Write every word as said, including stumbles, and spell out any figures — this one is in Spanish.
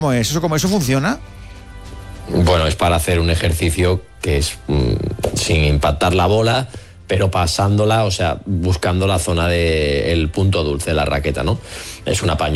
¿Cómo es eso? ¿Cómo eso funciona? Bueno, es para hacer un ejercicio que es mmm, sin impactar la bola, pero pasándola, o sea, buscando la zona del punto dulce de la raqueta, ¿no? Es una paño